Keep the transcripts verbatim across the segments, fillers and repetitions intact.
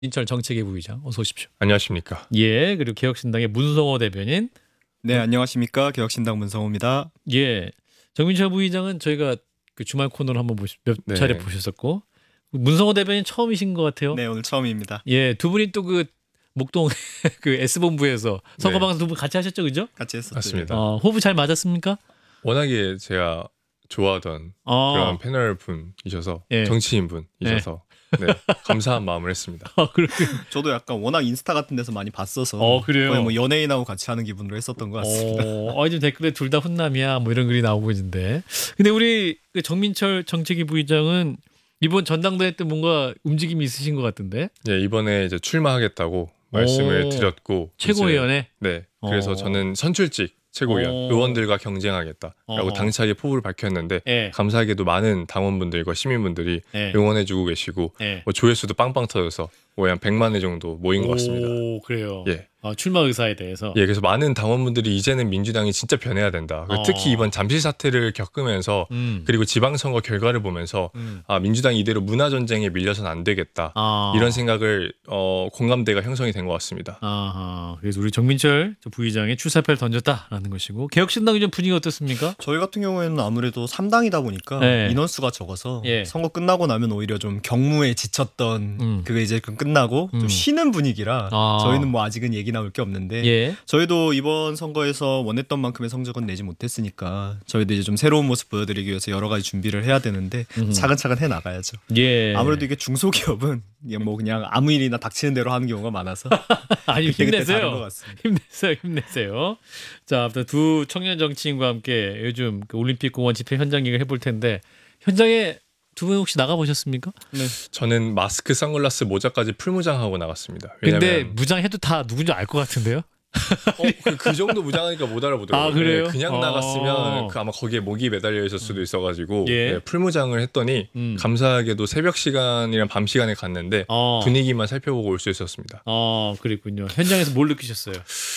인철 정책위 부의장 어서 오십시오. 안녕하십니까. 예, 그리고 개혁신당의 문성호 대변인. 네, 안녕하십니까. 개혁신당 문성호입니다. 예, 정민철 부의장은 저희가 그 주말 코너를 한번 보시, 몇 네. 차례 보셨었고 문성호 대변인 처음이신 것 같아요. 네, 오늘 처음입니다. 예, 두 분이 또 그 목동 그 S본부에서 선거방송 두 분 같이 하셨죠, 그죠? 같이 했었죠. 맞습니다. 어, 호흡 잘 맞았습니까? 워낙에 제가 좋아하던 어, 그런 패널 분이셔서 예. 정치인 분이셔서 네, 감사한 마음을 했습니다. 어, 그렇게. 저도 약간 워낙 인스타 같은 데서 많이 봤어서 어, 그래요? 거의 뭐 연예인하고 같이 하는 기분으로 했었던 것 같습니다. 어, 어, 요즘 댓글에 둘 다 훈남이야 뭐 이런 글이 나오고 있는데. 근데 우리 그 정민철 정책위 부의장은 이번 전당대회 때 뭔가 움직임이 있으신 것 같은데. 예, 이번에 이제 출마하겠다고 말씀을 오. 드렸고 최고위원회. 이제, 네, 그래서 어. 저는 선출직 최고위원 어. 의원들과 경쟁하겠다라고 어허. 당차게 포부를 밝혔는데 예. 감사하게도 많은 당원분들과 시민분들이 예. 응원해주고 계시고 예. 뭐 조회수도 빵빵 터져서 거의 한 백만 회 정도 모인 것 같습니다. 오, 그래요. 예. 아, 출마 의사에 대해서. 예, 그래서 많은 당원분들이 이제는 민주당이 진짜 변해야 된다. 어. 특히 이번 잠실 사태를 겪으면서 음. 그리고 지방선거 결과를 보면서 음. 아, 민주당이 이대로 문화 전쟁에 밀려서는 안 되겠다. 아. 이런 생각을 어, 공감대가 형성이 된 것 같습니다. 아하. 그래서 우리 정민철 저 부의장의 출사표를 던졌다라는 것이고 개혁신당 좀 분위기 어떻습니까? 저희 같은 경우에는 아무래도 삼 당이다 보니까 네. 인원수가 적어서 예. 선거 끝나고 나면 오히려 좀 경무에 지쳤던 음. 그게 이제 좀 끝나고 음. 좀 쉬는 분위기라 아. 저희는 뭐 아직은 얘기 나올 게 없는데 예. 저희도 이번 선거에서 원했던 만큼의 성적은 내지 못했으니까 저희도 이제 좀 새로운 모습 보여드리기 위해서 여러 가지 준비를 해야 되는데 음. 차근차근 해 나가야죠. 예. 아무래도 이게 중소기업은 그냥 뭐 그냥 아무 일이나 닥치는 대로 하는 경우가 많아서 아니 그때그때 다른 것 힘내세요. 같습니다. 힘내세요, 힘내세요. 자, 아무튼 두 청년 정치인과 함께 요즘 그 올림픽 공원 집회 현장 얘기를 해볼 텐데 현장에 두 분 혹시 나가 보셨습니까? 네. 저는 마스크, 선글라스, 모자까지 풀무장하고 나갔습니다. 근데 왜냐면 무장해도 다 누군지 알 것 같은데요? 어, 그, 그 정도 무장하니까 못 알아보더라고요. 아, 그래요? 네, 그냥 어. 나갔으면 그 아마 거기에 목이 매달려 있을 수도 있어가지고 예. 네, 풀무장을 했더니 음. 감사하게도 새벽 시간이랑 밤 시간에 갔는데 어. 분위기만 살펴보고 올 수 있었습니다. 어, 그랬군요. 현장에서 뭘 느끼셨어요?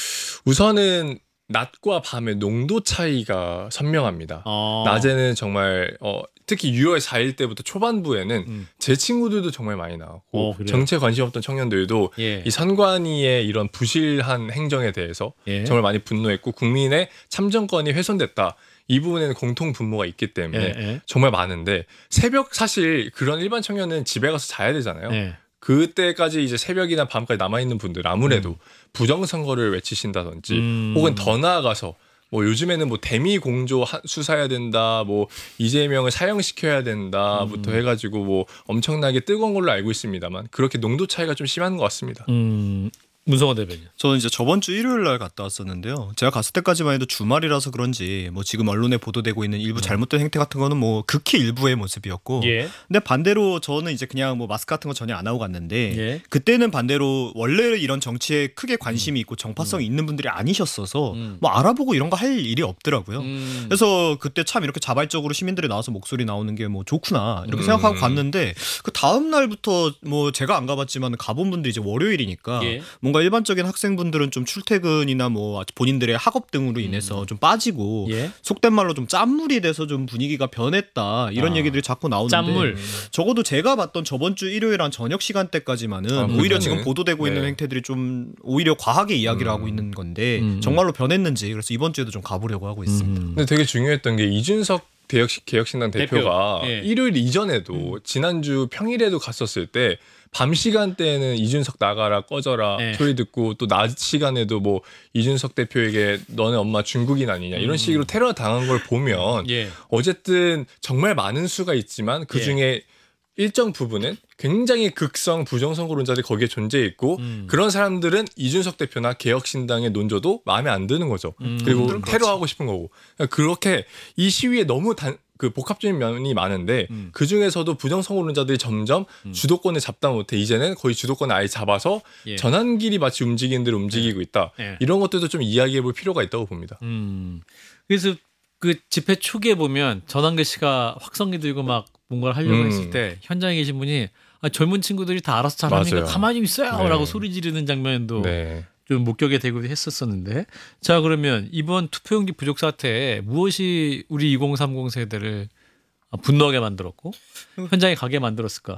우선은 낮과 밤의 농도 차이가 선명합니다. 어. 낮에는 정말 어, 특히 유월 사 일 때부터 초반부에는 음. 제 친구들도 정말 많이 나왔고 어, 그래요? 정치에 관심 없던 청년들도 예. 이 선관위의 이런 부실한 행정에 대해서 예. 정말 많이 분노했고 국민의 참정권이 훼손됐다. 이 부분에는 공통 분모가 있기 때문에 예, 예. 정말 많은데 새벽 사실 그런 일반 청년은 집에 가서 자야 되잖아요. 예. 그때까지 이제 새벽이나 밤까지 남아있는 분들 아무래도 부정선거를 외치신다든지 음. 혹은 더 나아가서 뭐 요즘에는 뭐 대미 공조 하- 수사해야 된다, 뭐 이재명을 사형시켜야 된다부터 음. 해가지고 뭐 엄청나게 뜨거운 걸로 알고 있습니다만 그렇게 농도 차이가 좀 심한 것 같습니다. 음. 문성호 대변인. 저는 이제 저번 주 일요일 날 갔다 왔었는데요. 제가 갔을 때까지만 해도 주말이라서 그런지 뭐 지금 언론에 보도되고 있는 일부 잘못된 행태 같은 거는 뭐 극히 일부의 모습이었고 예. 근데 반대로 저는 이제 그냥 뭐 마스크 같은 거 전혀 안 하고 갔는데 예. 그때는 반대로 원래 이런 정치에 크게 관심이 있고 정파성이 있는 분들이 아니셨어서 음. 뭐 알아보고 이런 거 할 일이 없더라고요. 음. 그래서 그때 참 이렇게 자발적으로 시민들이 나와서 목소리 나오는 게 뭐 좋구나 이렇게 음. 생각하고 갔는데 그 다음 날부터 뭐 제가 안 가봤지만 가본 분들이 이제 월요일이니까 예. 뭔가 일반적인 학생분들은 좀 출퇴근이나 뭐 본인들의 학업 등으로 인해서 좀 빠지고 예. 속된 말로 좀 짠물이 돼서 좀 분위기가 변했다 이런 아. 얘기들이 자꾸 나오는데 짠물. 적어도 제가 봤던 저번 주 일요일 한 저녁 시간대까지만은 아, 오히려 그러면은- 지금 보도되고 있는 네. 행태들이 좀 오히려 과하게 이야기를 음. 하고 있는 건데 음. 정말로 변했는지 그래서 이번 주에도 좀 가보려고 하고 있습니다. 음. 근데 되게 중요했던 게 이준석 개혁, 개혁신당 대표. 대표가 예. 일요일 이전에도 지난주 평일에도 갔었을 때 밤 시간대에는 이준석 나가라 꺼져라 예. 소리 듣고 또 낮 시간에도 뭐 이준석 대표에게 너네 엄마 중국인 아니냐 이런 음. 식으로 테러 당한 걸 보면 예. 어쨌든 정말 많은 수가 있지만 그 중에 일정 부분은 굉장히 극성 부정선거론자들이 거기에 존재해 있고 음. 그런 사람들은 이준석 대표나 개혁신당의 논조도 마음에 안 드는 거죠. 음. 그리고 그건 테러하고 싶은 거고. 그러니까 그렇게 이 시위에 너무 단, 그 복합적인 면이 많은데 음. 그 중에서도 부정선거론자들이 점점 음. 주도권을 잡다 못해 이제는 거의 주도권을 아예 잡아서 예. 전환길이 마치 움직이는 대로 움직이고 있다. 예. 이런 것들도 좀 이야기해 볼 필요가 있다고 봅니다. 음. 그래서 그 집회 초기에 보면 전환길 씨가 확성기 들고 막 뭔가를 하려고 음. 했을 때 현장에 계신 분이 아, 젊은 친구들이 다 알아서 잘하니까 맞아요. 가만히 있어요라고 네. 소리 지르는 장면도 네. 좀 목격이 되고 했었었는데 자 그러면 이번 투표용지 부족 사태에 무엇이 우리 이공삼공 세대를 분노하게 만들었고 현장에 가게 만들었을까?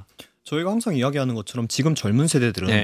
저희가 항상 이야기하는 것처럼 지금 젊은 세대들은 네.